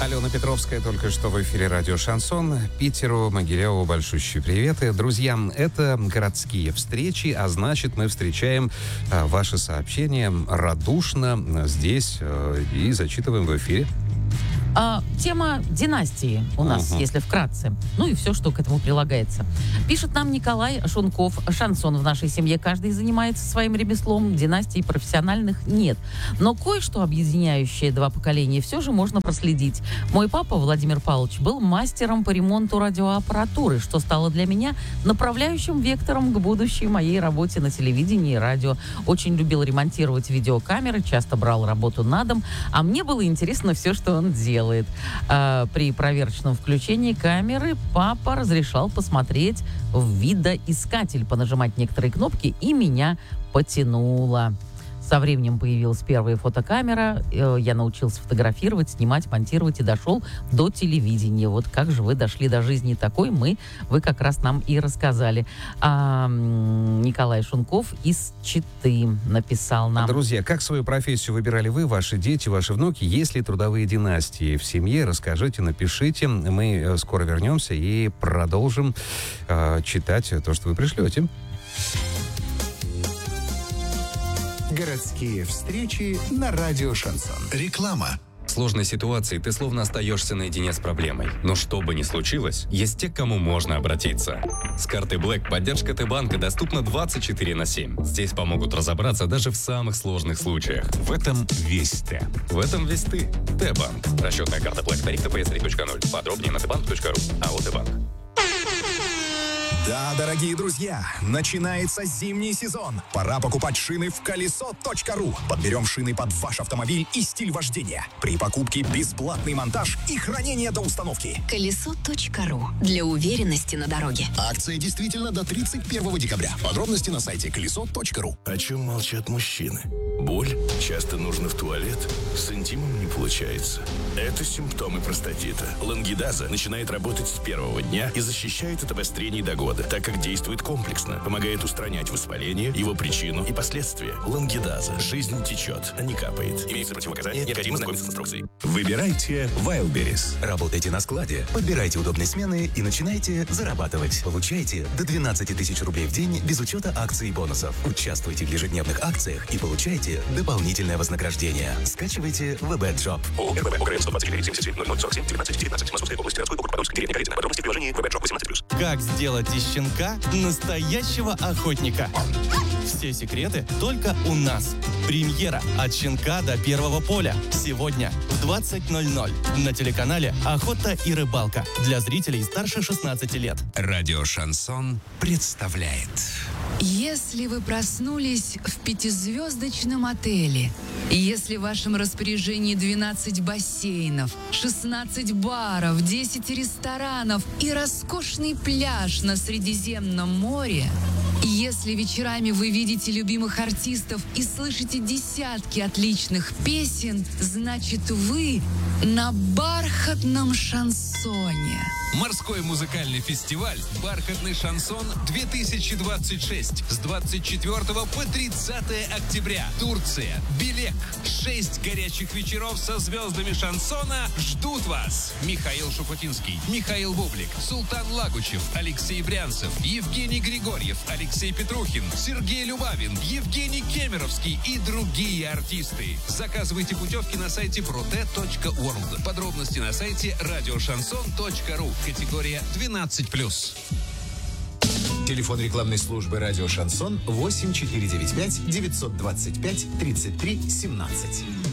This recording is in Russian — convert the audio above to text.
Алена Петровская только что в эфире радио «Шансон». Питеру, Могилеву большущие приветы. Друзья, это городские встречи, а значит, мы встречаем ваши сообщения радушно здесь и зачитываем в эфире. Тема династии у нас, если вкратце. Ну и все, что к этому прилагается. Пишет нам Николай Шунков. Шансон в нашей семье. Каждый занимается своим ремеслом. Династий профессиональных нет. Но кое-что, объединяющее два поколения, все же можно проследить. Мой папа, Владимир Павлович, был мастером по ремонту радиоаппаратуры, что стало для меня направляющим вектором к будущей моей работе на телевидении и радио. Очень любил ремонтировать видеокамеры, часто брал работу на дом. А мне было интересно все, что он делает. При проверочном включении камеры папа разрешал посмотреть в видоискатель, понажимать некоторые кнопки, и меня потянуло. Со временем появилась первая фотокамера, я научился фотографировать, снимать, монтировать и дошел до телевидения. Вот как же вы дошли до жизни такой, вы как раз нам и рассказали. Николай Шунков из Читы написал нам. Друзья, как свою профессию выбирали вы, ваши дети, ваши внуки? Есть ли трудовые династии в семье? Расскажите, напишите. Мы скоро вернемся и продолжим читать то, что вы пришлете. Городские встречи на радио «Шансон». Реклама. В сложной ситуации ты словно остаешься наедине с проблемой. Но что бы ни случилось, есть те, к кому можно обратиться. С картой Black поддержка Т-банка доступна 24/7. Здесь помогут разобраться даже в самых сложных случаях. В этом весь Т. В этом весь ты. Т-банк. Расчетная карта Black. Тариф ТПС 3.0. Подробнее на tbank.ru. АО Т-банк. Да, дорогие друзья, начинается зимний сезон. Пора покупать шины в колесо.ру. Подберем шины под ваш автомобиль и стиль вождения. При покупке бесплатный монтаж и хранение до установки. Колесо.ру. Для уверенности на дороге. Акция действительно до 31 декабря. Подробности на сайте колесо.ру. О чем молчат мужчины? Боль? Часто нужно в туалет? С интимом не получается. Это симптомы простатита. Лангидаза начинает работать с первого дня и защищает от обострений до года, так как действует комплексно, помогает устранять воспаление, его причину и последствия. Лангидаза. Жизнь течет, а не капает. Имеются противопоказания, необходимо знакомиться с инструкцией. Выбирайте Wildberries. Работайте на складе, подбирайте удобные смены и начинайте зарабатывать. Получайте до 12 тысяч рублей в день без учета акций и бонусов. Участвуйте в ежедневных акциях и получайте дополнительное вознаграждение. Скачивайте WebEdJob. ООО РББ Украина 124 77 00 47 19 19. Московская область, городской округ Подольск, деревня Корытина. Подробности в приложении WebEdJob 18+. Как сделать из щенка настоящего охотника? Все секреты только у нас. Премьера «От щенка до первого поля». Сегодня в 20:00 на телеканале «Охота и рыбалка» для зрителей старше 16 лет. Радио «Шансон» представляет. Если вы проснулись в 5-звездочном отеле, если в вашем распоряжении 12 бассейнов, 16 баров, 10 ресторанов и роскошный пляж на Средиземном море, если вечерами вы видите любимых артистов и слышите десятки отличных песен, значит вы на бархатном шансоне. Морской музыкальный фестиваль «Бархатный шансон-2026» с 24 по 30 октября. Турция. Белек. 6 горячих вечеров со звездами шансона ждут вас. Михаил Шуфутинский, Михаил Бублик, Султан Лагучев, Алексей Брянцев, Евгений Григорьев, Алексей Петрухин, Сергей Любавин, Евгений Кемеровский и другие артисты. Заказывайте путевки на сайте prote.world. Подробности на сайте radioshanson.ru. Категория 12+. Телефон рекламной службы «Радио Шансон» 8495 925 33 17.